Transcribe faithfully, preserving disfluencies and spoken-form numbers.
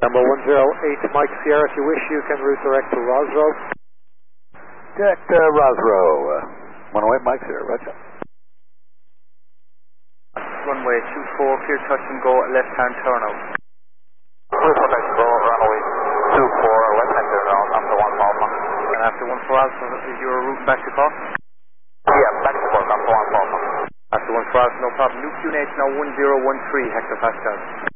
Number one zero eight, Mike Sierra, if you wish, you can route direct to Rosrow. Direct uh, Rosrow, uh, one oh eight, Mike Sierra, roger. Runway two four, clear touch and go, left-hand turnout. Clear touch and go, runway two four, left-hand turnout, after one Alpha. And after one four Alpha, is your route back to Cork? Yeah, back to Cork, after one Alpha. After one four Alpha, no problem. New Q N H now one zero one three hectopascal.